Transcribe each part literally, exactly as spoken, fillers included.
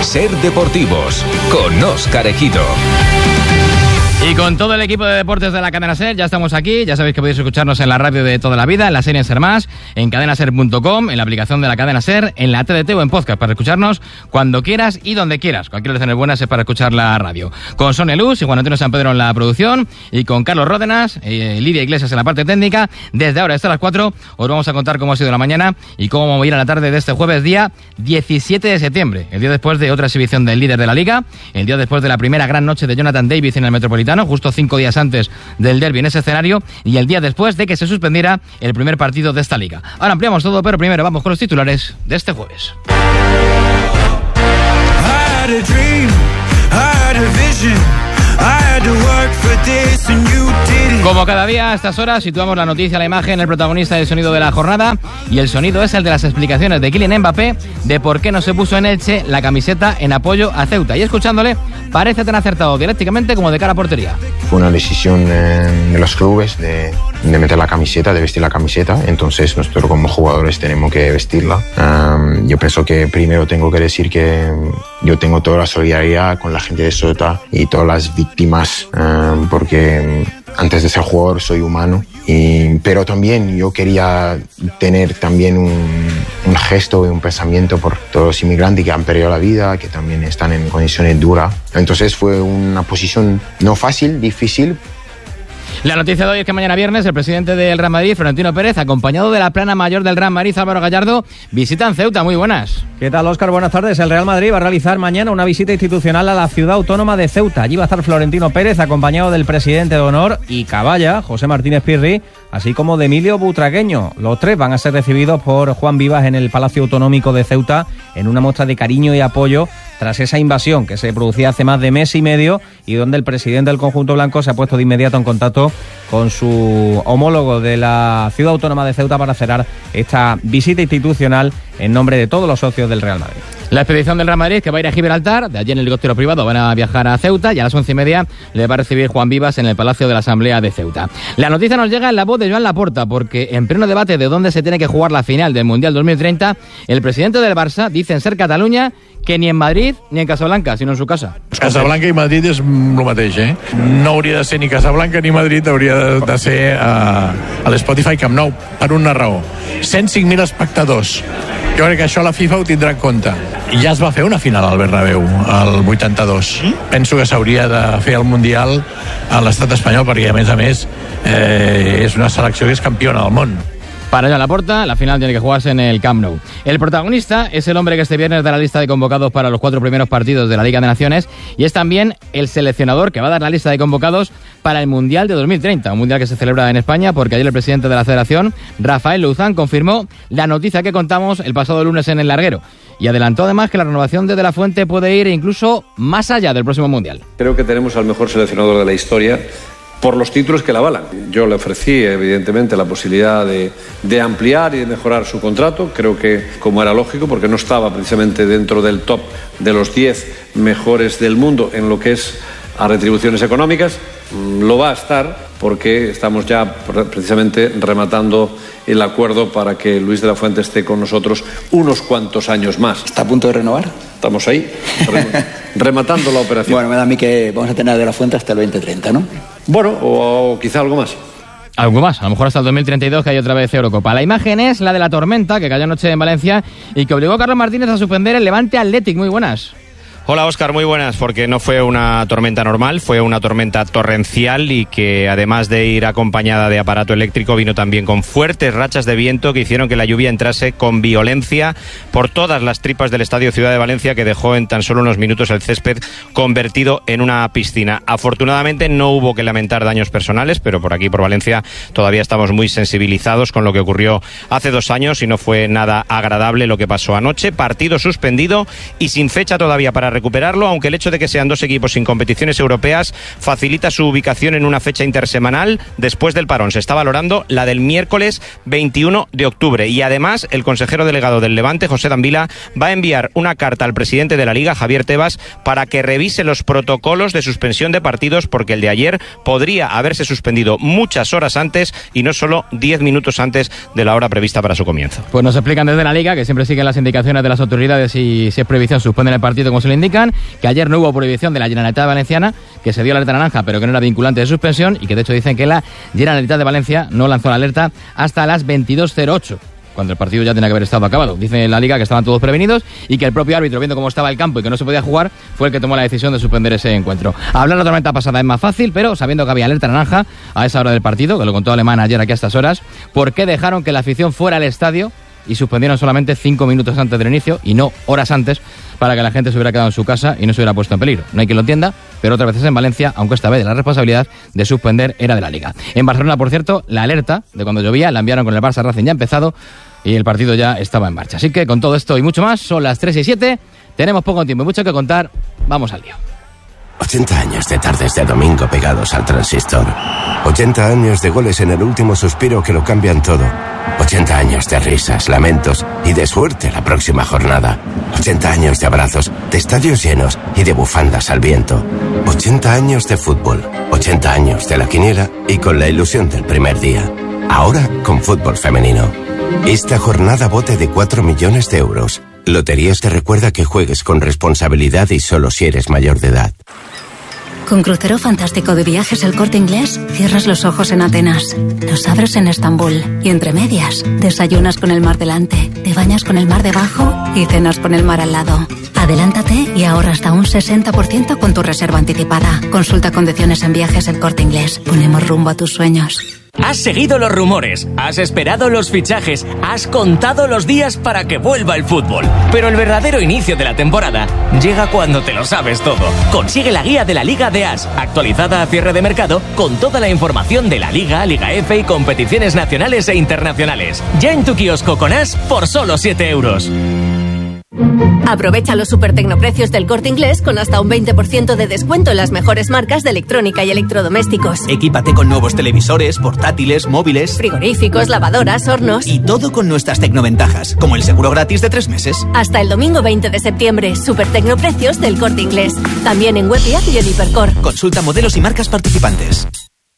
Ser Deportivos con Óscar Ejido. Y con todo el equipo de deportes de la cadena SER, ya estamos aquí. Ya sabéis que podéis escucharnos en la radio de toda la vida, en la serie SER Más, en cadena ser punto com, en la aplicación de la cadena SER, en la T D T o en podcast, para escucharnos cuando quieras y donde quieras. Cualquier hora en buenas es para escuchar la radio. Con Sonia Luz y Juan Antonio San Pedro en la producción, y con Carlos Ródenas, eh, Lidia Iglesias en la parte técnica. Desde ahora hasta las cuatro os vamos a contar cómo ha sido la mañana y cómo va a ir a la tarde de este jueves, día diecisiete de septiembre, el día después de otra exhibición del líder de la Liga, el día después de la primera gran noche de Jonathan David en el Metropolitano, justo cinco días antes del derbi en ese escenario, y el día después de que se suspendiera el primer partido de esta liga. Ahora ampliamos todo, pero primero vamos con los titulares de este jueves. Como cada día a estas horas situamos la noticia, la imagen, el protagonista, el sonido de la jornada, y el sonido es el de las explicaciones de Kylian Mbappé de por qué no se puso en Elche la camiseta en apoyo a Ceuta, y escuchándole parece tan acertado dialécticamente como de cara a portería. Fue una decisión eh, de los clubes de, de meter la camiseta, de vestir la camiseta, entonces nosotros como jugadores tenemos que vestirla. Um, yo pienso que primero tengo que decir que yo tengo toda la solidaridad con la gente de Ceuta y todas las víctimas, um, porque antes de ser jugador soy humano, y, pero también yo quería tener también un, un gesto y un pensamiento por todos los inmigrantes que han perdido la vida, que también están en condiciones duras. Entonces fue una posición no fácil, difícil. La noticia de hoy es que mañana viernes el presidente del Real Madrid, Florentino Pérez, acompañado de la plana mayor del Real Madrid, Álvaro Gallardo, visitan Ceuta. Muy buenas. ¿Qué tal, Óscar? Buenas tardes. El Real Madrid va a realizar mañana una visita institucional a la ciudad autónoma de Ceuta. Allí va a estar Florentino Pérez, acompañado del presidente de honor y caballa, José Martínez Pirri, así como de Emilio Butragueño. Los tres van a ser recibidos por Juan Vivas en el Palacio Autonómico de Ceuta en una muestra de cariño y apoyo tras esa invasión que se producía hace más de mes y medio, y donde el presidente del conjunto blanco se ha puesto de inmediato en contacto con su homólogo de la ciudad autónoma de Ceuta para cerrar esta visita institucional en nombre de todos los socios del Real Madrid. La expedición del Real Madrid, que va a ir a Gibraltar, de allí en el helicóptero privado van a viajar a Ceuta, y a las once y media le va a recibir Juan Vivas en el Palacio de la Asamblea de Ceuta. La noticia nos llega en la voz de Joan Laporta, porque en pleno debate de dónde se tiene que jugar la final del Mundial dos mil treinta, el presidente del Barça dice en Ser Catalunya que ni en Madrid ni en Casablanca, sino en su casa. Casablanca i Madrid és el mateix, eh? No hauria de ser ni Casablanca ni Madrid, hauria de, de ser a, a l'Spotify Camp Nou, per una raó. cent cinc mil espectadors. Jo crec que això la FIFA ho tindrà en compte. I ja es va fer una final al Bernabéu, al vuitanta-dos. Penso que s'hauria de fer el Mundial a l'estat espanyol, perquè a més a més eh, és una selecció que és campiona del món. Para Joan Laporta, la final tiene que jugarse en el Camp Nou. El protagonista es el hombre que este viernes da la lista de convocados para los cuatro primeros partidos de la Liga de Naciones, y es también el seleccionador que va a dar la lista de convocados para el Mundial de dos mil treinta, un Mundial que se celebra en España, porque ayer el presidente de la Federación, Rafael Luzán, confirmó la noticia que contamos el pasado lunes en El Larguero, y adelantó además que la renovación de De La Fuente puede ir incluso más allá del próximo Mundial. Creo que tenemos al mejor seleccionador de la historia, por los títulos que la avalan. Yo le ofrecí, evidentemente, la posibilidad de, de ampliar y de mejorar su contrato. Creo que, como era lógico, porque no estaba precisamente dentro del top de los diez mejores del mundo en lo que es a retribuciones económicas, lo va a estar, porque estamos ya precisamente rematando el acuerdo para que Luis de la Fuente esté con nosotros unos cuantos años más. ¿Está a punto de renovar? Estamos ahí, rematando la operación. Bueno, me da a mí que vamos a tener a De La Fuente hasta el veinte treinta, ¿no? Bueno, o, o quizá algo más. Algo más, a lo mejor hasta el dos mil treinta y dos, que hay otra vez Eurocopa. La imagen es la de la tormenta que cayó anoche en Valencia y que obligó a Carlos Martínez a suspender el Levante Athletic. Muy buenas. Hola Óscar, muy buenas, porque no fue una tormenta normal, fue una tormenta torrencial, y que además de ir acompañada de aparato eléctrico vino también con fuertes rachas de viento que hicieron que la lluvia entrase con violencia por todas las tripas del Estadio Ciudad de Valencia, que dejó en tan solo unos minutos el césped convertido en una piscina. Afortunadamente no hubo que lamentar daños personales, pero por aquí, por Valencia, todavía estamos muy sensibilizados con lo que ocurrió hace dos años y no fue nada agradable lo que pasó anoche. Partido suspendido y sin fecha todavía para recuperarlo, aunque el hecho de que sean dos equipos sin competiciones europeas facilita su ubicación en una fecha intersemanal después del parón. Se está valorando la del miércoles veintiuno de octubre y además el consejero delegado del Levante, José Dambila, va a enviar una carta al presidente de la Liga, Javier Tebas, para que revise los protocolos de suspensión de partidos, porque el de ayer podría haberse suspendido muchas horas antes y no solo diez minutos antes de la hora prevista para su comienzo. Pues nos explican desde la Liga que siempre siguen las indicaciones de las autoridades y si es prohibición suspenden el partido como se le indican, que ayer no hubo prohibición de la Generalitat Valenciana, que se dio la alerta naranja pero que no era vinculante de suspensión y que de hecho dicen que la Generalitat de Valencia no lanzó la alerta hasta las veintidós cero ocho. Cuando el partido ya tenía que haber estado acabado. Dice la Liga que estaban todos prevenidos y que el propio árbitro, viendo cómo estaba el campo y que no se podía jugar, fue el que tomó la decisión de suspender ese encuentro. Hablar la tormenta pasada es más fácil, pero sabiendo que había alerta naranja a esa hora del partido, que lo contó Alemán ayer aquí a estas horas, ¿por qué dejaron que la afición fuera al estadio y suspendieron solamente cinco minutos antes del inicio y no horas antes para que la gente se hubiera quedado en su casa y no se hubiera puesto en peligro? No hay quien lo entienda, pero otras veces en Valencia, aunque esta vez la responsabilidad de suspender era de la Liga. En Barcelona, por cierto, la alerta de cuando llovía la enviaron con el Barça Racing ya empezado y el partido ya estaba en marcha. Así que con todo esto y mucho más, son las tres y siete, tenemos poco tiempo y mucho que contar, vamos al lío. ochenta años de tardes de domingo pegados al transistor. ochenta años de goles en el último suspiro que lo cambian todo. ochenta años de risas, lamentos y de suerte la próxima jornada. ochenta años de abrazos, de estadios llenos y de bufandas al viento. ochenta años de fútbol, ochenta años de la quiniela y con la ilusión del primer día. Ahora con fútbol femenino. Esta jornada bote de cuatro millones de euros. Loterías te recuerda que juegues con responsabilidad y solo si eres mayor de edad. Con Crucero Fantástico de Viajes El Corte Inglés, cierras los ojos en Atenas, los abres en Estambul y entre medias, desayunas con el mar delante, te bañas con el mar debajo y cenas con el mar al lado. Adelántate y ahorra hasta un sesenta por ciento con tu reserva anticipada. Consulta condiciones en Viajes El Corte Inglés. Ponemos rumbo a tus sueños. Has seguido los rumores, has esperado los fichajes, has contado los días para que vuelva el fútbol. Pero el verdadero inicio de la temporada llega cuando te lo sabes todo. Consigue la guía de la Liga de As, actualizada a cierre de mercado, con toda la información de la Liga, Liga F y competiciones nacionales e internacionales. Ya en tu kiosco con As por solo siete euros. Aprovecha los super tecnoprecios del Corte Inglés con hasta un veinte por ciento de descuento en las mejores marcas de electrónica y electrodomésticos. Equípate con nuevos televisores, portátiles, móviles, frigoríficos, lavadoras, hornos. Y todo con nuestras tecnoventajas, como el seguro gratis de tres meses. Hasta el domingo veinte de septiembre, super tecnoprecios del Corte Inglés. También en web y app y en Hipercor. Consulta modelos y marcas participantes.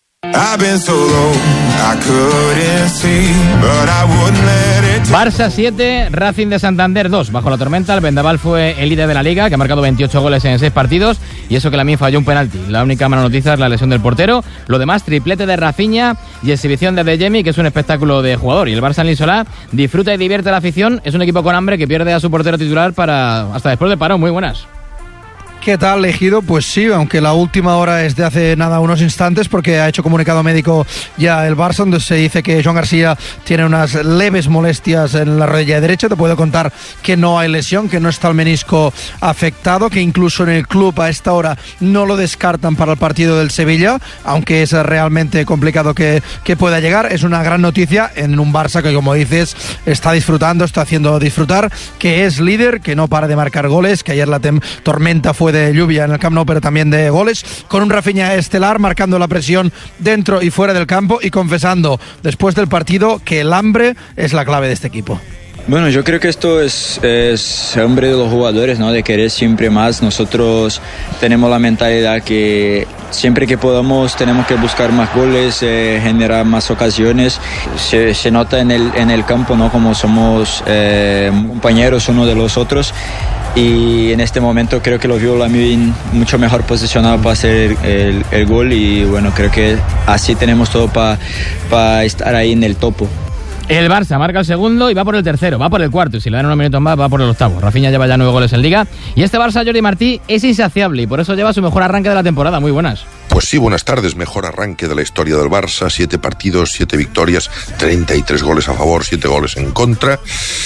Barça siete, Racing de Santander dos. Bajo la tormenta, el Vendaval fue el líder de la Liga, que ha marcado veintiocho goles en seis partidos, y eso que Lamine falló un penalti. La única mala noticia es la lesión del portero. Lo demás, triplete de Rafinha y exhibición de Adeyemi, que es un espectáculo de jugador. Y el Barça en Lisolá disfruta y divierte a la afición. Es un equipo con hambre que pierde a su portero titular para hasta después del parón. Muy buenas. ¿Qué tal, Ejido? Pues sí, aunque la última hora es de hace nada unos instantes, porque ha hecho comunicado médico ya el Barça, donde se dice que Joan García tiene unas leves molestias en la rodilla derecha. Te puedo contar que no hay lesión, que no está el menisco afectado, que incluso en el club a esta hora no lo descartan para el partido del Sevilla, aunque es realmente complicado que, que pueda llegar. Es una gran noticia en un Barça que, como dices, está disfrutando, está haciendo disfrutar, que es líder, que no para de marcar goles, que ayer la tem- tormenta fue de lluvia en el Camp Nou, pero también de goles, con un Rafinha estelar marcando la presión dentro y fuera del campo y confesando después del partido que el hambre es la clave de este equipo. Bueno, yo creo que esto es, es hambre de los jugadores, ¿no? De querer siempre más. Nosotros tenemos la mentalidad que siempre que podamos tenemos que buscar más goles, eh, generar más ocasiones. Se, se nota en el, en el campo, ¿no? Como somos eh, compañeros uno de los otros. Y en este momento creo que lo vio Lamine mucho mejor posicionado para hacer el, el, el gol, y bueno, creo que así tenemos todo para pa estar ahí en el topo. El Barça marca el segundo y va por el tercero, va por el cuarto, y si le dan unos minutos más va por el octavo. Rafinha lleva ya nueve goles en Liga y este Barça, Jordi Martí, es insaciable y por eso lleva su mejor arranque de la temporada. Muy buenas. Pues sí, buenas tardes. Mejor arranque de la historia del Barça. Siete partidos, siete victorias, treinta y tres goles a favor, siete goles en contra.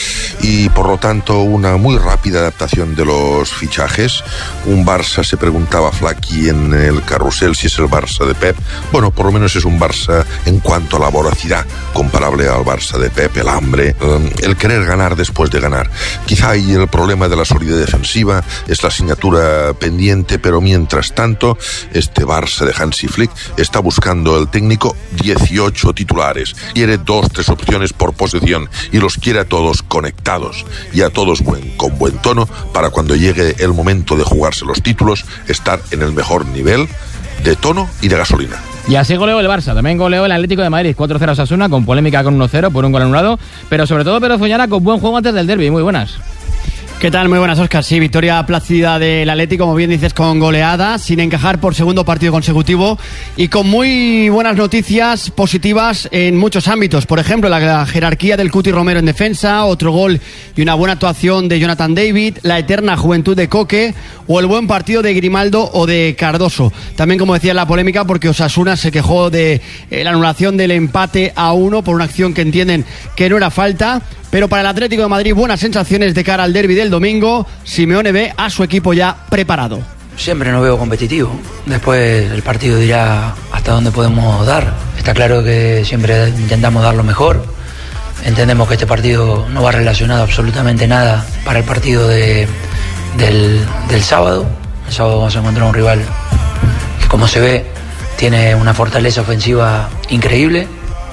Y por lo tanto, una muy rápida adaptación de los fichajes. Un Barça, se preguntaba Flaky en el carrusel si es el Barça de Pep. Bueno, por lo menos es un Barça en cuanto a la voracidad, comparable al Barça de Pep, el hambre, el querer ganar después de ganar. Quizá ahí el problema de la solidez defensiva es la asignatura pendiente, pero mientras tanto, este Barça de Hansi Flick está buscando el técnico dieciocho titulares. Quiere dos, tres opciones por posesión y los quiere a todos conectados y a todos buen, con buen tono para cuando llegue el momento de jugarse los títulos, estar en el mejor nivel de tono y de gasolina. Y así goleó el Barça, también goleó el Atlético de Madrid, cuatro cero a Osasuna, con polémica con uno cero por un gol anulado, pero sobre todo Pedro Foñara con buen juego antes del derbi. Muy buenas. ¿Qué tal? Muy buenas, Óscar. Sí, victoria plácida del Atlético, como bien dices, con goleada, sin encajar por segundo partido consecutivo y con muy buenas noticias positivas en muchos ámbitos. Por ejemplo, la jerarquía del Cuti Romero en defensa, otro gol y una buena actuación de Jonathan David, la eterna juventud de Coque o el buen partido de Grimaldo o de Cardoso. También, como decía, la polémica porque Osasuna se quejó de eh, la anulación del empate a uno por una acción que entienden que no era falta. Pero para el Atlético de Madrid, buenas sensaciones de cara al derbi del domingo. Simeone ve a su equipo ya preparado. Siempre nos veo competitivo. Después el partido dirá hasta dónde podemos dar. Está claro que siempre intentamos dar lo mejor. Entendemos que este partido no va relacionado absolutamente nada para el partido de, del, del sábado. El sábado vamos a encontrar un rival que, como se ve, tiene una fortaleza ofensiva increíble.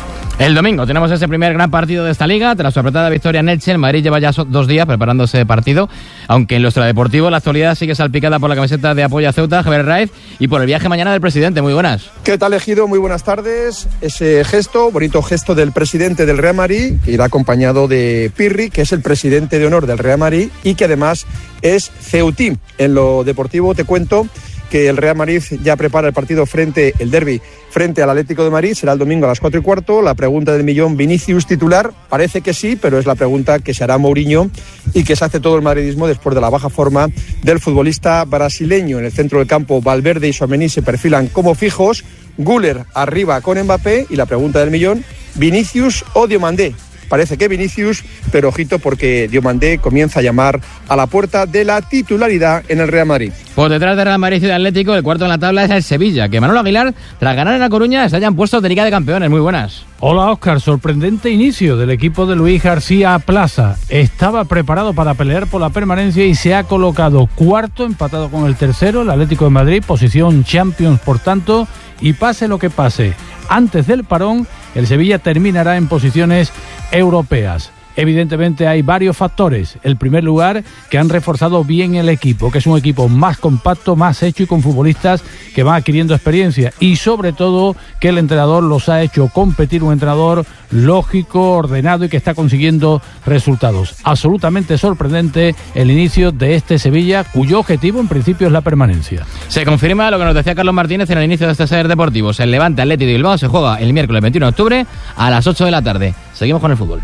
El domingo tenemos ese primer gran partido de esta liga. Tras su apretada victoria en Elche, el Madrid lleva ya dos días preparándose el partido, aunque en lo extradeportivo la actualidad sigue salpicada por la camiseta de apoyo a Ceuta, Javier Raiz, y por el viaje mañana del presidente. Muy buenas. ¿Qué tal, Ejido? Muy buenas tardes. Ese gesto, bonito gesto del presidente del Real Madrid, que irá acompañado de Pirri, que es el presidente de honor del Real Madrid y que además es ceutí. En lo deportivo te cuento que el Real Madrid ya prepara el partido frente, el derbi, frente al Atlético de Madrid, será el domingo a las cuatro y cuarto. La pregunta del millón, ¿Vinicius titular? Parece que sí, pero es la pregunta que se hará Mourinho y que se hace todo el madridismo después de la baja forma del futbolista brasileño. En el centro del campo, Valverde y Tchouaméni se perfilan como fijos, Güler arriba con Mbappé y la pregunta del millón, ¿Vinicius o Diomandé? Parece que Vinicius, pero ojito porque Diomandé comienza a llamar a la puerta de la titularidad en el Real Madrid. Por detrás de Real Madrid y de Atlético, el cuarto en la tabla es el Sevilla, que Manolo Aguilar, tras ganar en La Coruña, se hayan puesto de Liga de Campeones. Muy buenas. Hola, Óscar. Sorprendente inicio del equipo de Luis García Plaza. Estaba preparado para pelear por la permanencia y se ha colocado cuarto, empatado con el tercero, el Atlético de Madrid, posición Champions, por tanto, y pase lo que pase, antes del parón, el Sevilla terminará en posiciones europeas. Evidentemente hay varios factores. El primer lugar, que han reforzado bien el equipo, que es un equipo más compacto, más hecho y con futbolistas que van adquiriendo experiencia. Y sobre todo que el entrenador los ha hecho competir, un entrenador lógico, ordenado y que está consiguiendo resultados. Absolutamente sorprendente el inicio de este Sevilla, cuyo objetivo en principio es la permanencia. Se confirma lo que nos decía Carlos Martínez en el inicio de este Ser Deportivos. El Levante Atlético de Bilbao se juega el miércoles veintiuno de octubre a las ocho de la tarde. Seguimos con el fútbol.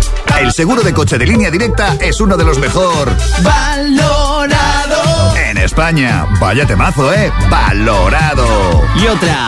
El seguro de coche de Línea Directa es uno de los mejor valorado en España. Vaya temazo, ¿eh? Valorado. Y otra,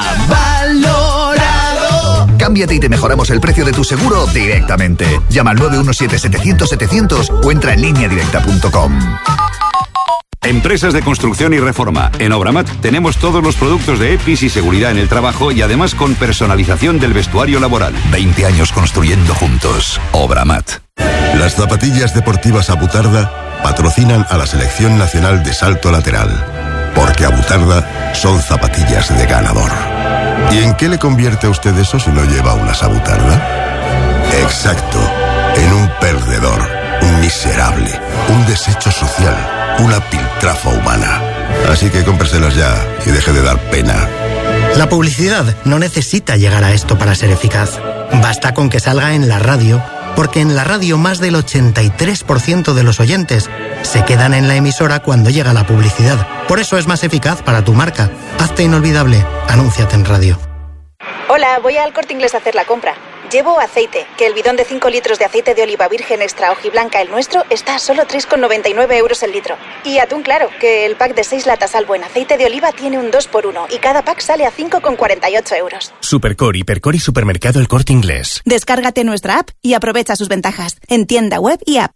valorado. Cámbiate y te mejoramos el precio de tu seguro directamente. Llama al nueve uno siete, setecientos, setecientos o entra en línea directa punto com. Empresas de construcción y reforma. En Obramat tenemos todos los productos de E P I S y seguridad en el trabajo y además con personalización del vestuario laboral. veinte años construyendo juntos. Obramat. Las zapatillas deportivas Abutarda patrocinan a la Selección Nacional de Salto Lateral. Porque Abutarda son zapatillas de ganador. ¿Y en qué le convierte a usted eso si no lleva unas Abutarda? Exacto, en un perdedor, un miserable, un desecho social, una piltrafa humana. Así que cómpreselas ya y deje de dar pena. La publicidad no necesita llegar a esto para ser eficaz. Basta con que salga en la radio, porque en la radio más del ochenta y tres por ciento de los oyentes se quedan en la emisora cuando llega la publicidad. Por eso es más eficaz para tu marca. Hazte inolvidable. Anúnciate en radio. Hola, voy al Corte Inglés a hacer la compra. Llevo aceite, que el bidón de cinco litros de aceite de oliva virgen extra hojiblanca, el nuestro, está a solo tres con noventa y nueve euros el litro. Y atún claro, que el pack de seis latas Albo en aceite de oliva tiene un dos por uno y cada pack sale a cinco con cuarenta y ocho euros. Supercore, Hipercore y Supermercado El Corte Inglés. Descárgate nuestra app y aprovecha sus ventajas en tienda web y app.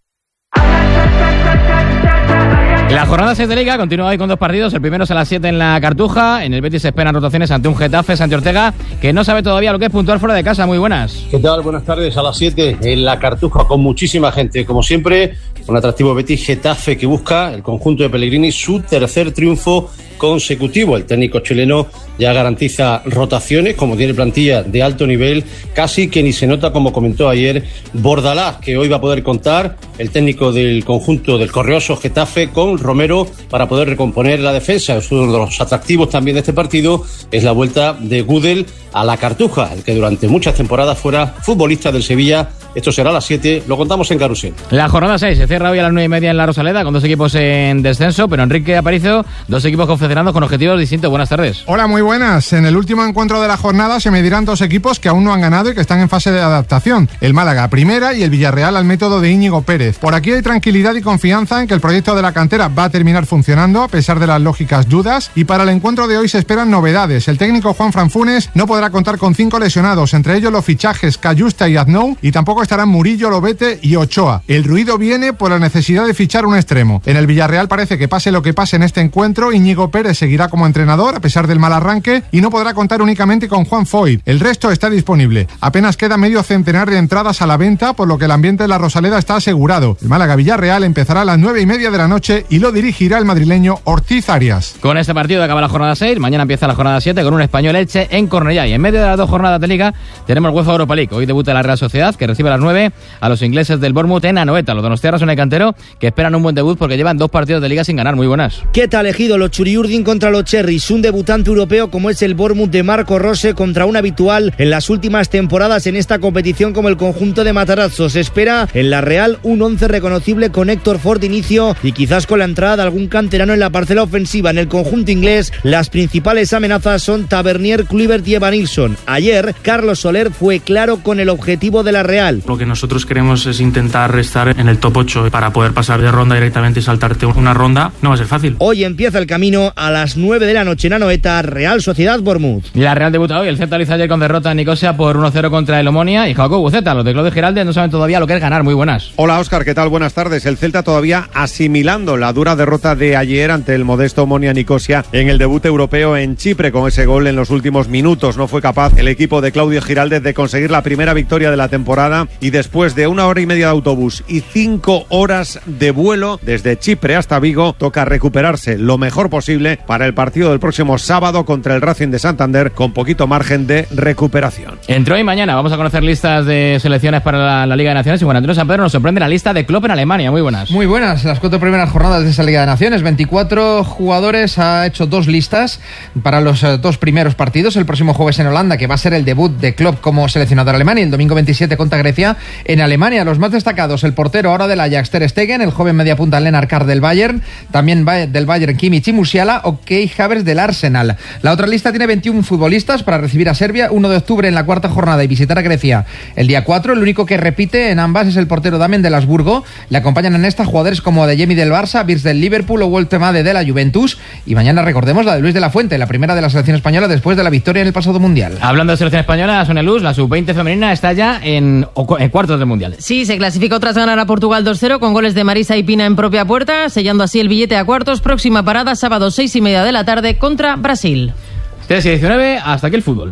La jornada seis de Liga continúa hoy con dos partidos. El primero es a las siete en la Cartuja. En el Betis se esperan rotaciones ante un Getafe, Santi Ortega, que no sabe todavía lo que es puntuar fuera de casa. Muy buenas. ¿Qué tal? Buenas tardes. A las siete en la Cartuja, con muchísima gente. Como siempre, un atractivo Betis Getafe que busca el conjunto de Pellegrini su tercer triunfo consecutivo. El técnico chileno ya garantiza rotaciones, como tiene plantilla de alto nivel, casi que ni se nota, como comentó ayer Bordalás, que hoy va a poder contar el técnico del conjunto del correoso Getafe con Romero para poder recomponer la defensa. Es uno de los atractivos también de este partido, es la vuelta de Gudel a la Cartuja, el que durante muchas temporadas fuera futbolista del Sevilla. Esto será a las siete, lo contamos en Carrusel. La jornada seis se cierra hoy a las nueve y media en la Rosaleda, con dos equipos en descenso, pero Enrique Aparicio, dos equipos confederados con objetivos distintos. Buenas tardes. Hola, muy buenas. En el último encuentro de la jornada se medirán dos equipos que aún no han ganado y que están en fase de adaptación. El Málaga a primera y el Villarreal al método de Íñigo Pérez. Por aquí hay tranquilidad y confianza en que el proyecto de la cantera va a terminar funcionando a pesar de las lógicas dudas, y para el encuentro de hoy se esperan novedades. El técnico Juan Franfunes no podrá contar con cinco lesionados, entre ellos los fichajes Cayusta y Aznou, y tampoco estarán Murillo, Lobete y Ochoa. El ruido viene por la necesidad de fichar un extremo. En el Villarreal parece que pase lo que pase en este encuentro, Íñigo Pérez seguirá como entrenador a pesar del mal arranque y no podrá contar únicamente con Juan Foyt. El resto está disponible. Apenas queda medio centenar de entradas a la venta, por lo que el ambiente de la Rosaleda está asegurado. El Málaga Villarreal empezará a las nueve y media de la noche y lo dirigirá el madrileño Ortiz Arias. Con este partido acaba la jornada seis, mañana empieza la jornada siete con un Español Elche en Cornellá, y en medio de las dos jornadas de Liga tenemos UEFA Europa League. Hoy debuta la Real Sociedad, que recibe a las nueve a los ingleses del Bournemouth en Anoeta. Los donostiarras son el cantero, que esperan un buen debut porque llevan dos partidos de Liga sin ganar. Muy buenas. ¿Qué tal, elegido? Los Churiurdin contra los Cherries, un debutante europeo como es el Bournemouth de Marco Rose contra un habitual en las últimas temporadas en esta competición como el conjunto de Matarazzo. Se espera en la Real un once reconocible con Héctor Ford de inicio y quizás con la entrada de algún canterano en la parcela ofensiva. En el conjunto inglés las principales amenazas son Tavernier, Kluivert y Evanilson. Ayer Carlos Soler fue claro con el objetivo de la Real. Lo que nosotros queremos es intentar estar en el top ocho para poder pasar de ronda directamente y saltarte una ronda. No va a ser fácil. Hoy empieza el camino a las nueve de la noche en Anoeta, Real Sociedad Bournemouth. Y la Real debuta hoy. El Celta lo hizo ayer con derrota en Nicosia por uno cero contra el Omonia y Jacob Buceta. Los de Claudio Giraldes no saben todavía lo que es ganar. Muy buenas. Hola, Óscar, ¿qué tal? Buenas tardes. El Celta todavía asimilando la dura derrota de ayer ante el modesto Omonia Nicosia en el debut europeo en Chipre. Con ese gol en los últimos minutos no fue capaz el equipo de Claudio Giraldes de conseguir la primera victoria de la temporada, y después de una hora y media de autobús y cinco horas de vuelo desde Chipre hasta Vigo, toca recuperarse lo mejor posible para el partido del próximo sábado contra el Racing de Santander, con poquito margen de recuperación. Entre hoy y mañana vamos a conocer listas de selecciones para la, la Liga de Naciones, y Juan Antonio San Pedro nos sorprende la lista de Klopp en Alemania. Muy buenas. Muy buenas, las cuatro primeras jornadas de esa Liga de Naciones, veinticuatro jugadores, ha hecho dos listas para los uh, dos primeros partidos. El próximo jueves en Holanda, que va a ser el debut de Klopp como seleccionador alemán, y el domingo veintisiete contra Grecia en Alemania. Los más destacados, el portero ahora del Ajax Ter Stegen, el joven mediapunta Lennart Carr del Bayern, también del Bayern Kimmich y Musiala, o Kai Havertz del Arsenal. La otra lista tiene veintiún futbolistas para recibir a Serbia uno de octubre en la cuarta jornada y visitar a Grecia el día cuatro. El único que repite en ambas es el portero Damen del Habsburgo. Le acompañan en esta jugadores como Adeyemi del Barça, Wirtz del Liverpool o Woltemade de la Juventus. Y mañana recordemos la de Luis de la Fuente, la primera de la selección española después de la victoria en el pasado Mundial. Hablando de selección española, Sonia Luz, la sub veinte femenina está ya en, en cuartos del Mundial. Sí, se clasificó tras ganar a Portugal dos cero con goles de Marisa y Pina en propia puerta, sellando así el billete a cuartos. Próxima parada, sábado seis y media de la tarde contra Brasil. tres y diecinueve, hasta aquí el fútbol.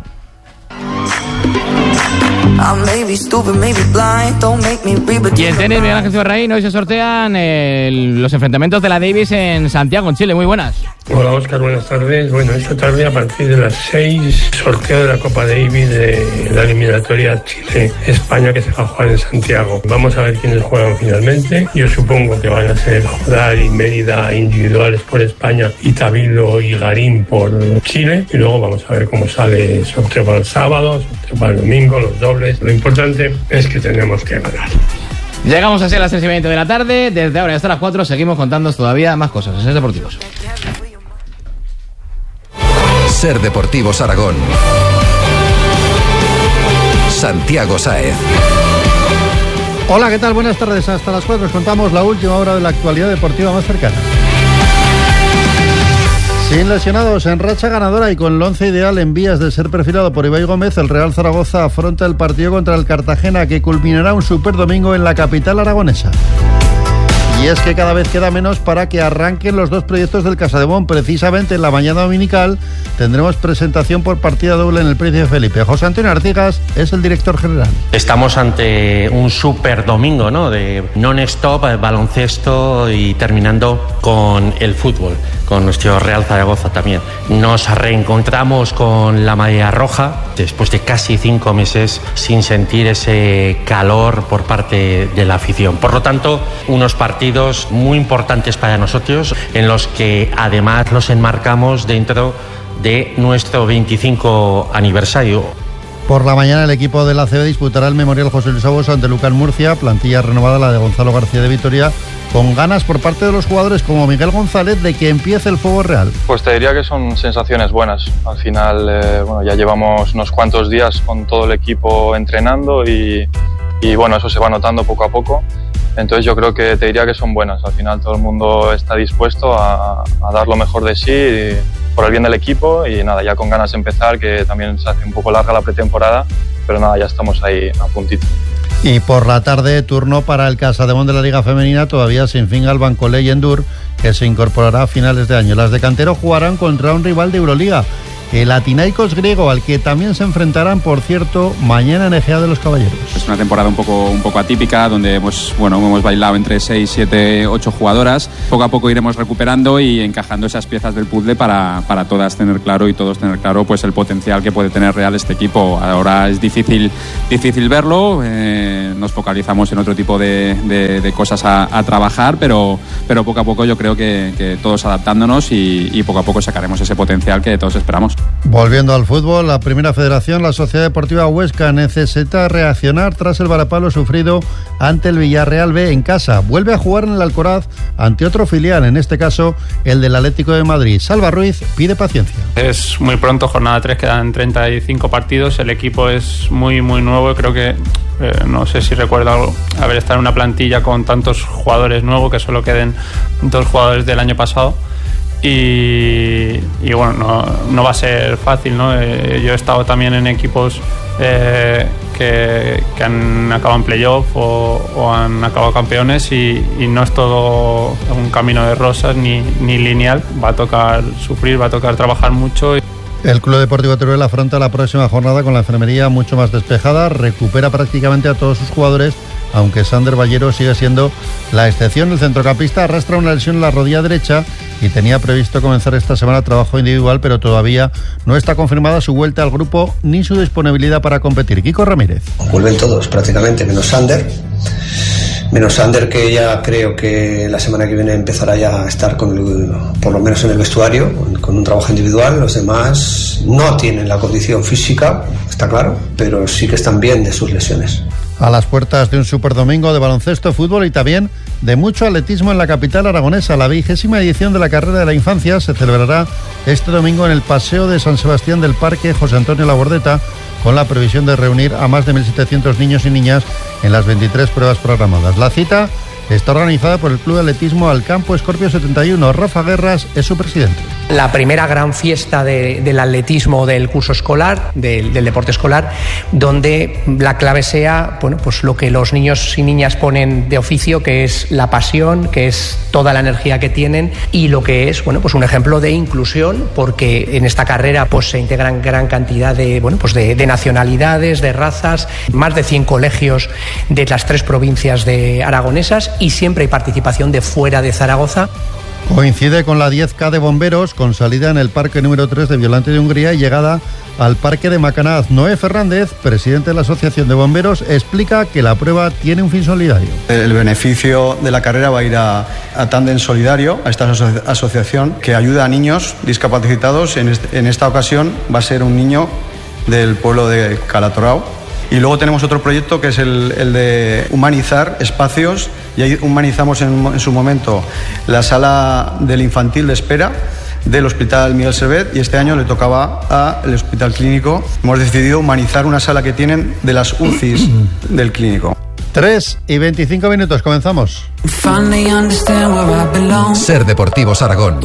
Y en tenis, Miguel Ángel Cibarraín, hoy se sortean eh, los enfrentamientos de la Davis en Santiago, en Chile. Muy buenas. Hola, Óscar, buenas tardes. Bueno, esta tarde a partir de las seis, sorteo de la Copa Davis de la eliminatoria Chile-España, que se va a jugar en Santiago. Vamos a ver quiénes juegan finalmente. Yo supongo que van a ser Jodar y Mérida individuales por España, y Tabilo y Garín por Chile. Y luego vamos a ver cómo sale el sorteo para el sábado, sorteo para el domingo, los dobles. Lo importante es que tenemos que ganar. Llegamos así a las tres y veinte de la tarde. Desde ahora hasta las cuatro seguimos contándoos todavía más cosas en Ser Deportivos. Ser Deportivos Aragón. Santiago Sáez. Hola, ¿qué tal? Buenas tardes. Hasta las cuatro os contamos la última hora de la actualidad deportiva más cercana. Sin lesionados, en racha ganadora y con el once ideal en vías de ser perfilado por Ibai Gómez, el Real Zaragoza afronta el partido contra el Cartagena, que culminará un superdomingo en la capital aragonesa. Y es que cada vez queda menos para que arranquen los dos proyectos del Casademont. Precisamente en la mañana dominical tendremos presentación por partida doble en el Príncipe Felipe. José Antonio Artigas es el director general. Estamos ante un super domingo, ¿no? De non-stop, baloncesto y terminando con el fútbol, con nuestro Real Zaragoza también. Nos reencontramos con la marea roja después de casi cinco meses sin sentir ese calor por parte de la afición. Por lo tanto, unos partidos muy importantes para nosotros, en los que además los enmarcamos dentro de nuestro veinticinco aniversario. Por la mañana el equipo del A C B disputará el Memorial José Luis Abos ante Lucan Murcia, plantilla renovada la de Gonzalo García de Vitoria, con ganas por parte de los jugadores como Miguel González de que empiece el fuego real. Pues te diría que son sensaciones buenas. Al final, eh, bueno, ya llevamos unos cuantos días con todo el equipo entrenando y, y bueno, eso se va notando poco a poco. Entonces yo creo que te diría que son buenas. Al final todo el mundo está dispuesto a, a dar lo mejor de sí y, por el bien del equipo, y nada, ya con ganas de empezar, que también se hace un poco larga la pretemporada, pero nada, ya estamos ahí a puntito. Y por la tarde, turno para el Casademont de la Liga Femenina, todavía sin fin al Bancolé y Endur, que se incorporará a finales de año. Las de Cantero jugarán contra un rival de Euroliga, el Atinaikos griego, al que también se enfrentarán, por cierto, mañana en Egea de los Caballeros. Es una temporada un poco, un poco atípica, donde hemos, bueno, hemos bailado entre seis, siete, ocho jugadoras. Poco a poco iremos recuperando y encajando esas piezas del puzzle para, para todas tener claro y todos tener claro pues el potencial que puede tener real este equipo. Ahora es difícil, difícil verlo, eh, nos focalizamos en otro tipo de, de, de cosas a, a trabajar, pero, pero poco a poco yo creo que, que todos adaptándonos y, y poco a poco sacaremos ese potencial que todos esperamos. Volviendo al fútbol, la Primera Federación, la Sociedad Deportiva Huesca necesita reaccionar tras el varapalo sufrido ante el Villarreal B en casa. Vuelve a jugar en el Alcoraz ante otro filial, en este caso el del Atlético de Madrid. Salva Ruiz pide paciencia. Es muy pronto, jornada tres, quedan treinta y cinco partidos, el equipo es muy muy nuevo, creo que eh, no sé si recuerdo haber estado en una plantilla con tantos jugadores nuevos, que solo queden dos jugadores del año pasado. Y, y bueno, no, no va a ser fácil, ¿no? Eh, yo he estado también en equipos eh, que, que han acabado en playoff o, o han acabado campeones y, y no es todo un camino de rosas ni, ni lineal. Va a tocar sufrir, va a tocar trabajar mucho. El Club Deportivo Teruel afronta la próxima jornada con la enfermería mucho más despejada, recupera prácticamente a todos sus jugadores, aunque Sander Ballero sigue siendo la excepción. El centrocampista arrastra una lesión en la rodilla derecha y tenía previsto comenzar esta semana trabajo individual, pero todavía no está confirmada su vuelta al grupo ni su disponibilidad para competir. Kiko Ramírez. Vuelven todos prácticamente, menos Sander. Menos Sander, que ya creo que la semana que viene empezará ya a estar con el, por lo menos en el vestuario, con un trabajo individual. Los demás no tienen la condición física, está claro, pero sí que están bien de sus lesiones. A las puertas de un superdomingo de baloncesto, fútbol y también de mucho atletismo en la capital aragonesa. La vigésima edición de la Carrera de la Infancia se celebrará este domingo en el Paseo de San Sebastián del Parque José Antonio Labordeta, con la previsión de reunir a más de mil setecientos niños y niñas en las veintitrés pruebas programadas. La cita está organizada por el Club de Atletismo Alcampo Escorpio setenta y uno. Rafa Guerras es su presidente. La primera gran fiesta de, del atletismo del curso escolar, del, del deporte escolar, donde la clave sea, bueno, pues lo que los niños y niñas ponen de oficio, que es la pasión, que es toda la energía que tienen, y lo que es, bueno, pues un ejemplo de inclusión, porque en esta carrera pues se integran gran cantidad de, bueno, pues de, de nacionalidades, de razas, más de cien colegios de las tres provincias de aragonesas, y siempre hay participación de fuera de Zaragoza. Coincide con la diez K de bomberos, con salida en el parque número tres de Violante de Hungría y llegada al parque de Macanaz. Noé Fernández, presidente de la Asociación de Bomberos, explica que la prueba tiene un fin solidario. El beneficio de la carrera va a ir a, a Tándem Solidario, a esta aso- asociación que ayuda a niños discapacitados. En, este, en esta ocasión va a ser un niño del pueblo de Calatorao. Y luego tenemos otro proyecto que es el, el de humanizar espacios, y ahí humanizamos en, en su momento la sala del infantil de espera, del Hospital Miguel Servet y este año le tocaba al Hospital Clínico. Hemos decidido humanizar una sala que tienen de las U C Is del Clínico. tres y veinticinco minutos, comenzamos. Ser Deportivos Aragón.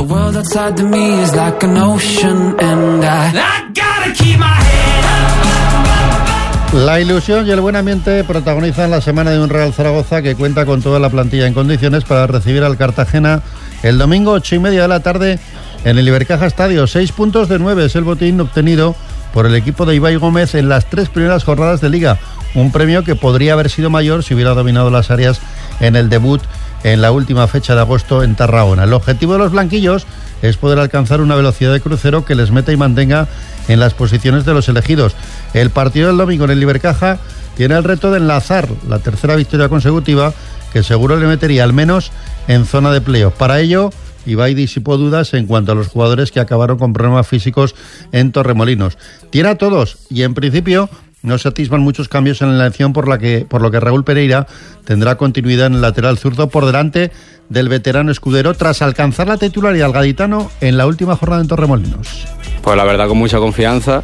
La ilusión y el buen ambiente protagonizan la semana de un Real Zaragoza que cuenta con toda la plantilla en condiciones para recibir al Cartagena el domingo ocho y media de la tarde en el Ibercaja Estadio. Seis puntos de nueve es el botín obtenido por el equipo de Ibai Gómez en las tres primeras jornadas de Liga. Un premio que podría haber sido mayor si hubiera dominado las áreas en el debut en la última fecha de agosto en Tarragona. El objetivo de los blanquillos es poder alcanzar una velocidad de crucero que les meta y mantenga en las posiciones de los elegidos. El partido del domingo en el Ibercaja tiene el reto de enlazar la tercera victoria consecutiva que seguro le metería al menos en zona de playoff. Para ello, Ibai disipó dudas en cuanto a los jugadores que acabaron con problemas físicos en Torremolinos. Tiene a todos y en principio no se atisban muchos cambios en la elección, por la que por lo que Raúl Pereira tendrá continuidad en el lateral zurdo por delante del veterano escudero tras alcanzar la titularidad al gaditano en la última jornada en Torremolinos. Pues la verdad con mucha confianza.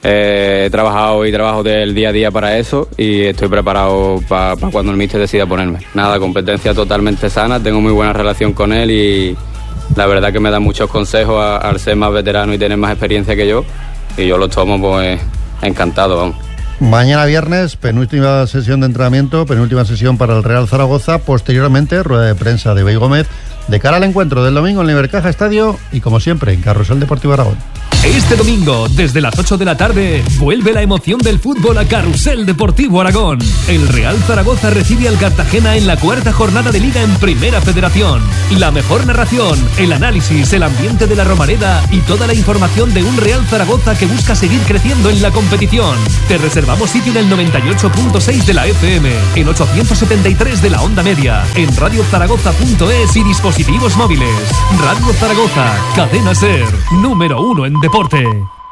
Eh, he trabajado y trabajo del día a día para eso y estoy preparado para pa cuando el míster decida ponerme. Nada, competencia totalmente sana, tengo muy buena relación con él y la verdad que me da muchos consejos a, al ser más veterano y tener más experiencia que yo y yo los tomo pues encantado, vamos. Mañana viernes, penúltima sesión de entrenamiento, penúltima sesión para el Real Zaragoza. Posteriormente, rueda de prensa de Ibai Gómez de cara al encuentro del domingo en el Ibercaja Estadio y, como siempre, en Carrusel Deportivo Aragón. Este domingo, desde las ocho de la tarde, vuelve la emoción del fútbol a Carrusel Deportivo Aragón. El Real Zaragoza recibe al Cartagena en la cuarta jornada de Liga en Primera Federación. La mejor narración, el análisis, el ambiente de la Romareda y toda la información de un Real Zaragoza que busca seguir creciendo en la competición. Te reservamos sitio en el noventa y ocho punto seis de la F M, en ochocientos setenta y tres de la onda media, en radio zaragoza punto es y dispositivos móviles. Radio Zaragoza, cadena SER, número uno en deporte.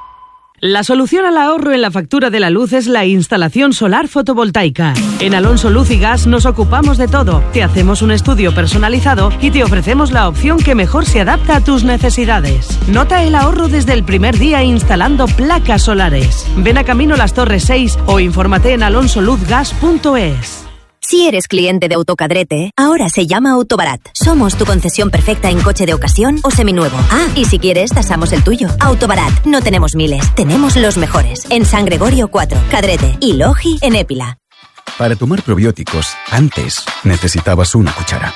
La solución al ahorro en la factura de la luz es la instalación solar fotovoltaica. En Alonso Luz y Gas nos ocupamos de todo. Te hacemos un estudio personalizado y te ofrecemos la opción que mejor se adapta a tus necesidades. Nota el ahorro desde el primer día instalando placas solares. Ven a Camino Las Torres seis o infórmate en alonso luz gas punto es. Si eres cliente de Autocadrete, ahora se llama Autobarat. Somos tu concesión perfecta en coche de ocasión o seminuevo. Ah, y si quieres, tasamos el tuyo. Autobarat, no tenemos miles, tenemos los mejores. En San Gregorio cuatro, Cadrete y Logi en Épila. Para tomar probióticos, antes necesitabas una cuchara.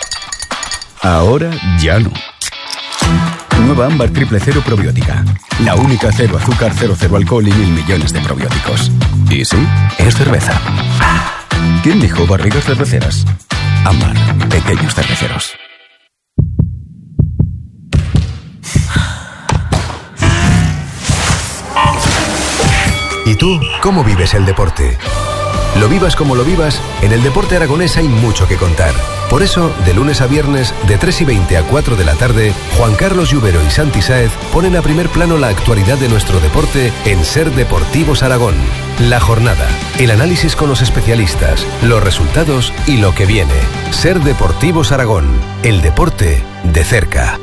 Ahora ya no. Nueva Ámbar Triple Cero Probiótica. La única cero azúcar, cero, cero alcohol y mil millones de probióticos. Y sí, es cerveza. ¿Quién dijo barrigas cerveceras? Ámbar, pequeños cerveceros. ¿Y tú cómo vives el deporte? Lo vivas como lo vivas, en el deporte aragonés hay mucho que contar. Por eso, de lunes a viernes, de tres y veinte a cuatro de la tarde, Juan Carlos Lluvero y Santi Sáez ponen a primer plano la actualidad de nuestro deporte en Ser Deportivos Aragón. La jornada, el análisis con los especialistas, los resultados y lo que viene. Ser Deportivos Aragón, el deporte de cerca.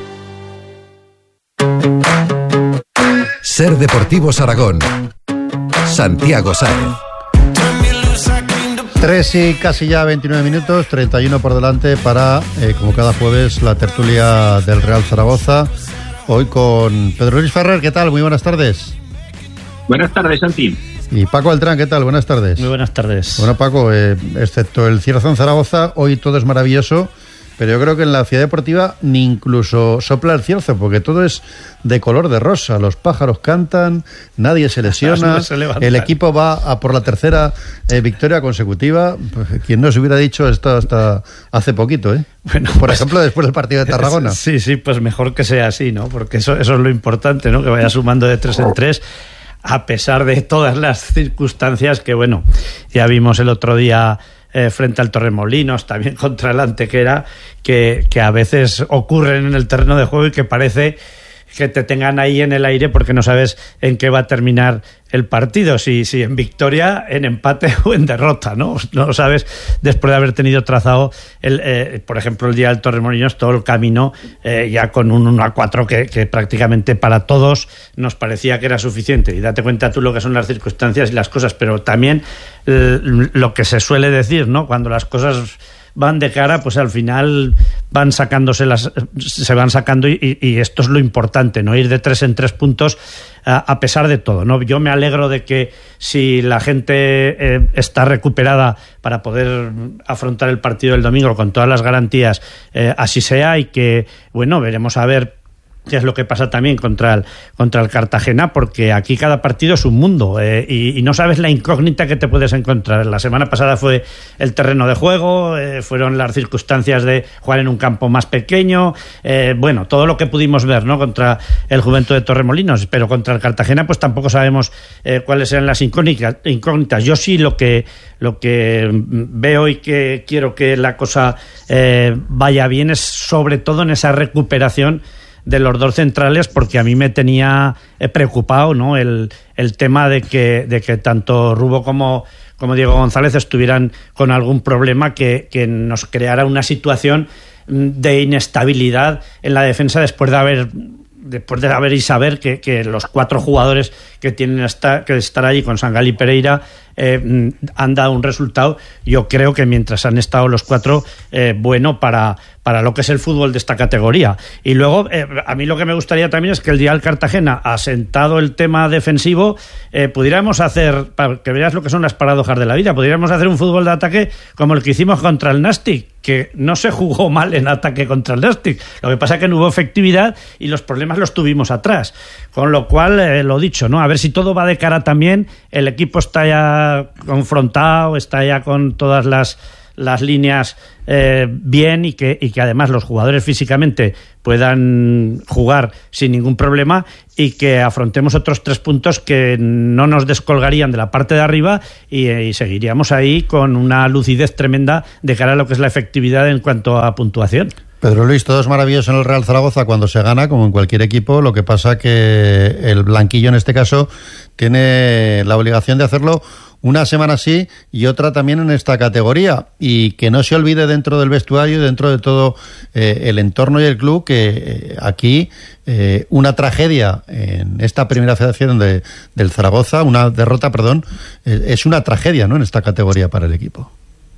Ser Deportivos Aragón. Santiago Sáez. Tres y casi ya veintinueve minutos, treinta y uno por delante para, eh, como cada jueves, la tertulia del Real Zaragoza. Hoy con Pedro Luis Ferrer, ¿qué tal? Muy buenas tardes. Buenas tardes, Santi. Y Paco Altrán, ¿qué tal? Buenas tardes. Muy buenas tardes. Bueno, Paco, eh, excepto el Cierzón Zaragoza, hoy todo es maravilloso, pero yo creo que en la ciudad deportiva ni incluso sopla el cierzo, porque todo es de color de rosa. Los pájaros cantan, nadie se lesiona, se el equipo va a por la tercera eh, victoria consecutiva. Pues, quien no se hubiera dicho esto hasta hace poquito, ¿eh? Bueno, por pues, ejemplo, después del partido de Tarragona. Sí, sí, pues mejor que sea así, ¿no? Porque eso, eso es lo importante, ¿no? Que vaya sumando de tres en tres, a pesar de todas las circunstancias que, bueno, ya vimos el otro día eh, frente al Torremolinos, también contra el Antequera, que, que a veces ocurren en el terreno de juego y que parece que te tengan ahí en el aire porque no sabes en qué va a terminar el partido, si, si en victoria, en empate o en derrota, ¿no? No lo sabes después de haber tenido trazado, el, eh, por ejemplo, el día del Torremolinos, todo el camino eh, ya con un uno a cuatro que, que prácticamente para todos nos parecía que era suficiente. Y date cuenta tú lo que son las circunstancias y las cosas, pero también eh, lo que se suele decir, ¿no? Cuando las cosas van de cara, pues al final van sacándose las, se van sacando y, y esto es lo importante, no ir de tres en tres puntos a, a pesar de todo, ¿no? Yo me alegro de que si la gente eh, está recuperada para poder afrontar el partido del domingo con todas las garantías, eh, así sea, y que, bueno, veremos a ver qué es lo que pasa también contra el, contra el Cartagena, porque aquí cada partido es un mundo eh, y, y no sabes la incógnita que te puedes encontrar. La semana pasada fue el terreno de juego, eh, fueron las circunstancias de jugar en un campo más pequeño, eh, bueno, todo lo que pudimos ver, ¿no?, contra el Juventud de Torremolinos, pero contra el Cartagena pues tampoco sabemos eh, cuáles eran las incógnitas, incógnitas. Yo sí lo que, lo que veo y que quiero que la cosa eh, vaya bien es sobre todo en esa recuperación de los dos centrales, porque a mí me tenía preocupado, ¿no?, el, el tema de que, de que tanto Rubo como, como Diego González estuvieran con algún problema que, que nos creara una situación de inestabilidad en la defensa después de haber después de haber y saber que, que los cuatro jugadores que tienen esta, que estar allí con Sangal y Pereira eh, han dado un resultado, yo creo que mientras han estado los cuatro, eh, bueno para, para lo que es el fútbol de esta categoría. Y luego, eh, a mí lo que me gustaría también es que el día del Cartagena, asentado el tema defensivo, eh, pudiéramos hacer, para que veas lo que son las paradojas de la vida, pudiéramos hacer un fútbol de ataque como el que hicimos contra el Nastic, que no se jugó mal en ataque contra el Nastic, lo que pasa es que no hubo efectividad y los problemas los tuvimos atrás, con lo cual, eh, lo dicho, ¿no?, a ver si todo va de cara también, el equipo está ya confrontado, está ya con todas las, las líneas eh, bien y que, y que además los jugadores físicamente puedan jugar sin ningún problema y que afrontemos otros tres puntos que no nos descolgarían de la parte de arriba y, y seguiríamos ahí con una lucidez tremenda de cara a lo que es la efectividad en cuanto a puntuación. Pedro Luis, todo es maravilloso en el Real Zaragoza cuando se gana, como en cualquier equipo. Lo que pasa que el blanquillo en este caso tiene la obligación de hacerlo una semana sí y otra también en esta categoría, y que no se olvide dentro del vestuario y dentro de todo eh, el entorno y el club que eh, aquí eh, una tragedia en esta primera federación de, del Zaragoza, una derrota, perdón, eh, es una tragedia, ¿no?, en esta categoría para el equipo.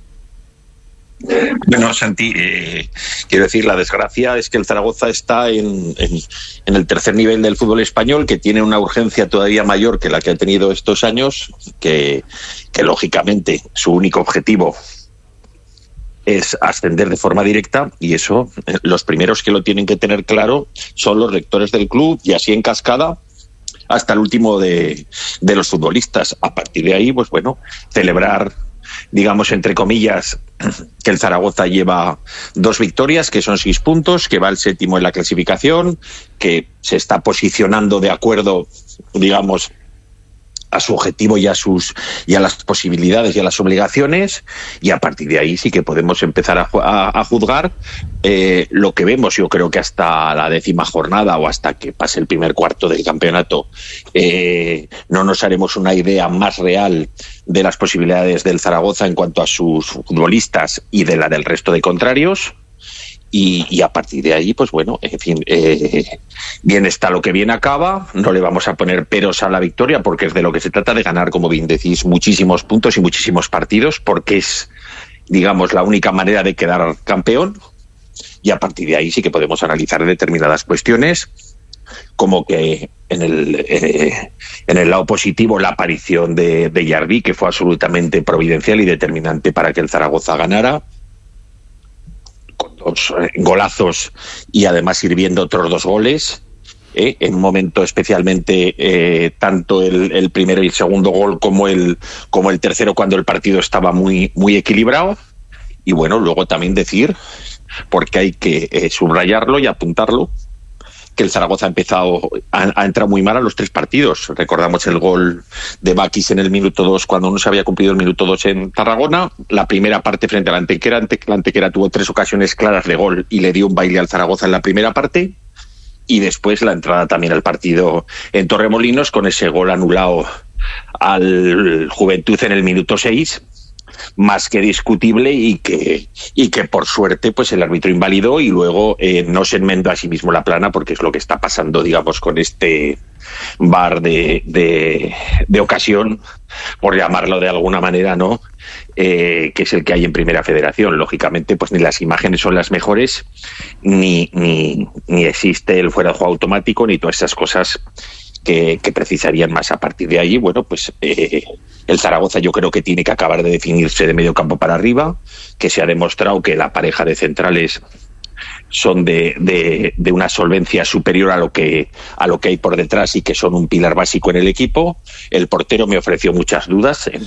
Bueno, Santi, eh, quiero decir, la desgracia es que el Zaragoza está en, en, en el tercer nivel del fútbol español, que tiene una urgencia todavía mayor que la que ha tenido estos años, que, que lógicamente su único objetivo es ascender de forma directa, y eso eh, los primeros que lo tienen que tener claro son los rectores del club, y así en cascada hasta el último de, de los futbolistas. A partir de ahí, pues bueno, celebrar, digamos, entre comillas, que el Zaragoza lleva dos victorias, que son seis puntos, que va el séptimo en la clasificación, que se está posicionando de acuerdo, digamos, a su objetivo y a sus y a las posibilidades y a las obligaciones, y a partir de ahí sí que podemos empezar a, a, a juzgar eh, lo que vemos. Yo creo que hasta la décima jornada o hasta que pase el primer cuarto del campeonato eh, no nos haremos una idea más real de las posibilidades del Zaragoza en cuanto a sus futbolistas y de la del resto de contrarios. Y, y a partir de ahí, pues bueno, en fin, eh, bien está lo que bien acaba. No le vamos a poner peros a la victoria, porque es de lo que se trata, de ganar, como bien decís, muchísimos puntos y muchísimos partidos, porque es, digamos, la única manera de quedar campeón. Y a partir de ahí sí que podemos analizar determinadas cuestiones, como que en el eh, en el lado positivo, la aparición de, de Yarbi, que fue absolutamente providencial y determinante para que el Zaragoza ganara, dos golazos y además sirviendo otros dos goles, eh, en un momento especialmente eh, tanto el, el primero y el segundo gol como el como el tercero, cuando el partido estaba muy muy equilibrado. Y bueno, luego también decir, porque hay que eh, subrayarlo y apuntarlo, que el Zaragoza ha empezado a, a entrar muy mal a los tres partidos. Recordamos el gol de Bakis en el minuto dos, cuando no se había cumplido el minuto dos en Tarragona. La primera parte frente a la Antequera, la Antequera tuvo tres ocasiones claras de gol y le dio un baile al Zaragoza en la primera parte. y después la entrada también al partido en Torremolinos con ese gol anulado al Juventud en el minuto seis, más que discutible, y que y que por suerte pues el árbitro invalidó y luego eh, no se enmendó a sí mismo la plana, porque es lo que está pasando, digamos, con este V A R de, de, de ocasión, por llamarlo de alguna manera, ¿no? Eh, que es el que hay en Primera Federación. Lógicamente, pues ni las imágenes son las mejores, ni, ni, ni existe el fuera de juego automático, ni todas esas cosas que, que precisarían más. A partir de ahí, bueno, pues eh, el Zaragoza yo creo que tiene que acabar de definirse de medio campo para arriba, que se ha demostrado que la pareja de centrales son de, de, de una solvencia superior a lo que a lo que hay por detrás y que son un pilar básico en el equipo. El portero me ofreció muchas dudas en,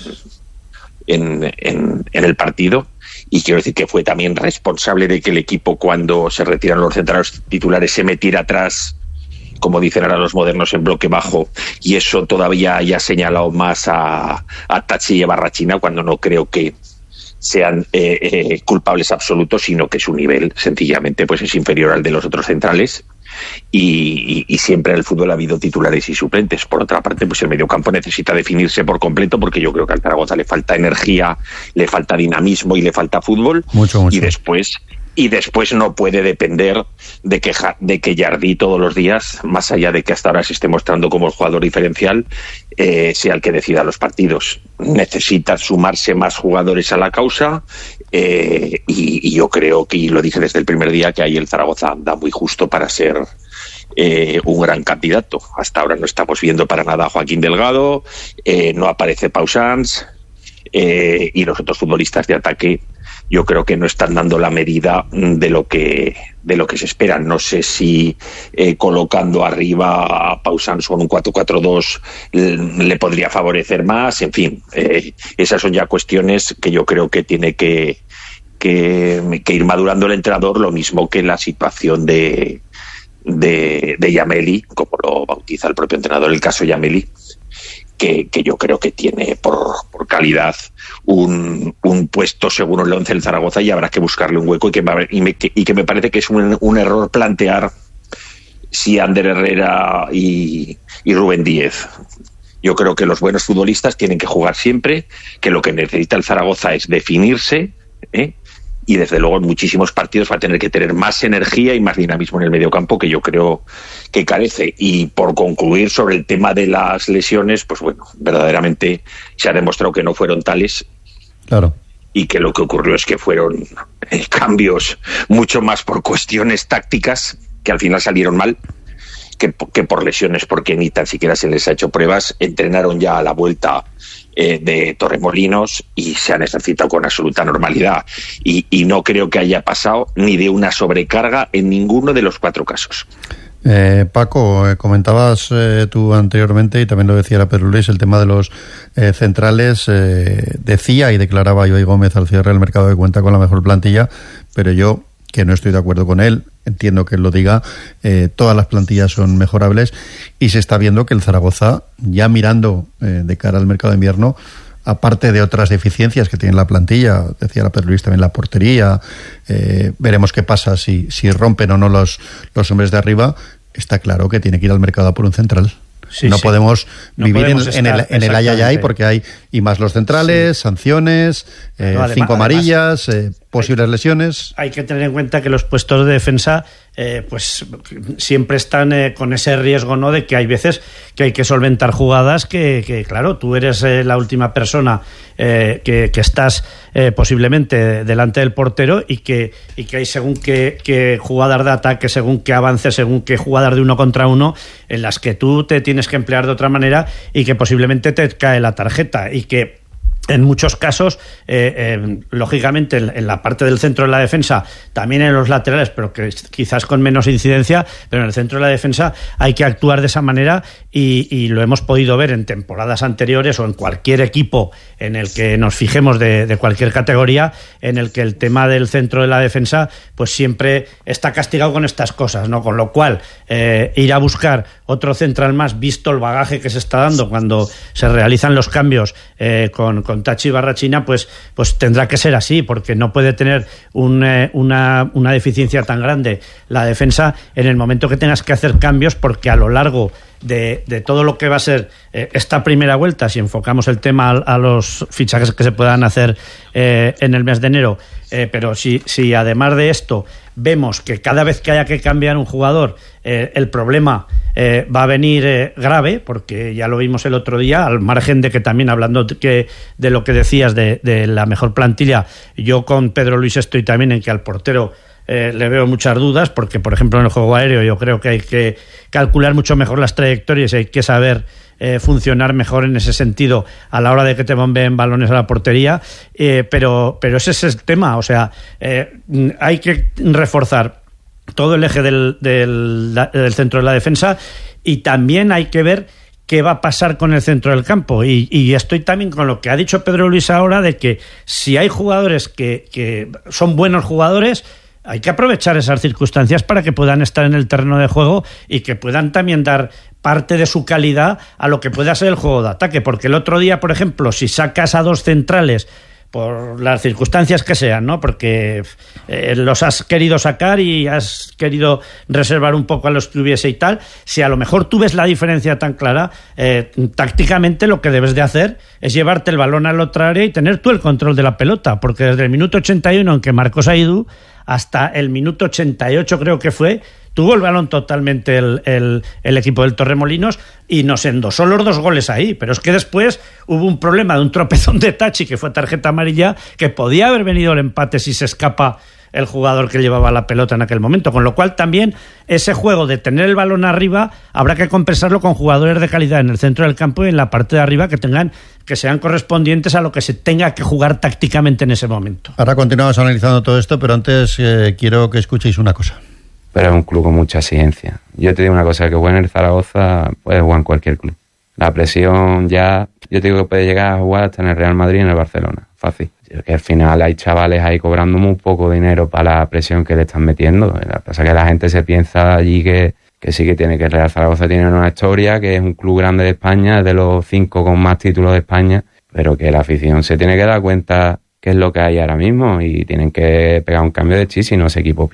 en, en, en el partido, y quiero decir que fue también responsable de que el equipo, cuando se retiran los centrales titulares, se metiera atrás, como dicen ahora los modernos, en bloque bajo, y eso todavía haya señalado más a, a Tachi y a Barrachina, cuando no creo que sean eh, eh, culpables absolutos, sino que su nivel sencillamente pues es inferior al de los otros centrales, y, y, y siempre en el fútbol ha habido titulares y suplentes. Por otra parte, pues el mediocampo necesita definirse por completo, porque yo creo que al Zaragoza le falta energía, le falta dinamismo y le falta fútbol, mucho, mucho. y después y después no puede depender de que de que Jardí todos los días, más allá de que hasta ahora se esté mostrando como el jugador diferencial, eh, sea el que decida los partidos. Necesita sumarse más jugadores a la causa, eh, y, y yo creo que, y lo dije desde el primer día, que ahí el Zaragoza anda muy justo para ser eh, un gran candidato. Hasta ahora no estamos viendo para nada a Joaquín Delgado, eh, no aparece Pausans, eh, y los otros futbolistas de ataque yo creo que no están dando la medida de lo que de lo que se espera. No sé si eh, colocando arriba a Pausans con un cuatro cuatro dos le podría favorecer más. En fin, eh, esas son ya cuestiones que yo creo que tiene que, que, que ir madurando el entrenador, lo mismo que la situación de, de, de Yameli, como lo bautiza el propio entrenador, el caso Yameli, que, que yo creo que tiene por, por calidad un, un puesto seguro en el once del Zaragoza, y habrá que buscarle un hueco, y que, y me, que, y que me parece que es un, un error plantear si Ander Herrera y, y Rubén Díez. Yo creo que los buenos futbolistas tienen que jugar siempre, que lo que necesita el Zaragoza es definirse, ¿eh? Y desde luego en muchísimos partidos va a tener que tener más energía y más dinamismo en el mediocampo, que yo creo que carece. Y por concluir sobre el tema de las lesiones, pues bueno, verdaderamente se ha demostrado que no fueron tales. Claro. Y que lo que ocurrió es que fueron eh, cambios mucho más por cuestiones tácticas, que al final salieron mal, que, que por lesiones, porque ni tan siquiera se les ha hecho pruebas. Entrenaron ya a la vuelta Eh, de Torremolinos y se han ejercitado con absoluta normalidad, y, y no creo que haya pasado ni de una sobrecarga en ninguno de los cuatro casos. Eh, Paco, eh, comentabas eh, tú anteriormente, y también lo decía la Pedro Luis, el tema de los eh, centrales. Eh, decía y declaraba Ibai Gómez al cierre del mercado que cuenta con la mejor plantilla, pero yo, que no estoy de acuerdo con él, entiendo que él lo diga, eh, todas las plantillas son mejorables, y se está viendo que el Zaragoza, ya mirando eh, de cara al mercado de invierno, aparte de otras deficiencias que tiene la plantilla, decía la Pedro Luis, también la portería, eh, veremos qué pasa si, si rompen o no los, los hombres de arriba, está claro que tiene que ir al mercado a por un central. Sí, no sí. podemos no vivir podemos en, en el, en el ayayay, porque hay y más los centrales, sí. sanciones, eh, no, además, cinco amarillas, además, eh, posibles lesiones. Hay que tener en cuenta que los puestos de defensa eh, pues siempre están eh, con ese riesgo, ¿no?, de que hay veces que hay que solventar jugadas que, que claro, tú eres eh, la última persona eh, que, que estás eh, posiblemente delante del portero, y que, y que hay según qué, qué jugadas de ataque, según qué avance, según qué jugadas de uno contra uno, en las que tú te tienes que emplear de otra manera, y que posiblemente te cae la tarjeta, y que en muchos casos, eh, eh, lógicamente, en, en la parte del centro de la defensa, también en los laterales, pero que quizás con menos incidencia, pero en el centro de la defensa hay que actuar de esa manera, y, y lo hemos podido ver en temporadas anteriores, o en cualquier equipo en el que nos fijemos de, de cualquier categoría, en el que el tema del centro de la defensa pues siempre está castigado con estas cosas, ¿no? Con lo cual, eh, ir a buscar otro central más, visto el bagaje que se está dando cuando se realizan los cambios eh, con, con con Tachi Barrachina, pues, pues tendrá que ser así, porque no puede tener un, eh, una, una deficiencia tan grande la defensa en el momento que tengas que hacer cambios, porque a lo largo de, de todo lo que va a ser eh, esta primera vuelta, si enfocamos el tema a, a los fichajes que se puedan hacer eh, en el mes de enero, eh, pero si, si además de esto vemos que cada vez que haya que cambiar un jugador eh, el problema eh, va a venir eh, grave, porque ya lo vimos el otro día, al margen de que también, hablando de, que, de lo que decías de, de la mejor plantilla, yo con Pedro Luis estoy también en que al portero eh, le veo muchas dudas, porque por ejemplo en el juego aéreo yo creo que hay que calcular mucho mejor las trayectorias y hay que saber Eh, funcionar mejor en ese sentido a la hora de que te bombeen balones a la portería, eh, pero, pero ese es el tema, o sea, eh, hay que reforzar todo el eje del, del, del centro de la defensa, y también hay que ver qué va a pasar con el centro del campo, y, y estoy también con lo que ha dicho Pedro Luis ahora, de que si hay jugadores que, que son buenos jugadores, hay que aprovechar esas circunstancias para que puedan estar en el terreno de juego y que puedan también dar parte de su calidad a lo que pueda ser el juego de ataque, porque el otro día, por ejemplo, si sacas a dos centrales por las circunstancias que sean, ¿no? Porque eh, los has querido sacar y has querido reservar un poco a los que hubiese y tal, si a lo mejor tú ves la diferencia tan clara, eh, tácticamente lo que debes de hacer es llevarte el balón al otro área y tener tú el control de la pelota, porque desde el minuto ochenta y uno en que marcó Saidú hasta el minuto ochenta y ocho creo que fue, tuvo el balón totalmente el, el, el equipo del Torremolinos y nos endosó los dos goles ahí, pero es que después hubo un problema de un tropezón de Tachi que fue tarjeta amarilla, que podía haber venido el empate si se escapa el jugador que llevaba la pelota en aquel momento, con lo cual también ese juego de tener el balón arriba habrá que compensarlo con jugadores de calidad en el centro del campo y en la parte de arriba que tengan, que sean correspondientes a lo que se tenga que jugar tácticamente en ese momento. Ahora continuamos analizando todo esto, pero antes eh, quiero que escuchéis una cosa. Pero es un club con mucha exigencia. Yo te digo una cosa, que jugar en el Zaragoza puedes jugar en cualquier club. La presión ya, yo te digo que puede llegar a jugar hasta en el Real Madrid y en el Barcelona, fácil. Que al final hay chavales ahí cobrando muy poco dinero para la presión que le están metiendo. Lo que pasa es que la gente se piensa allí que, que sí que tiene que el Real Zaragoza tiene una historia, que es un club grande de España, es de los cinco con más títulos de España, pero que la afición se tiene que dar cuenta qué es lo que hay ahora mismo y tienen que pegar un cambio de chip si no ese equipo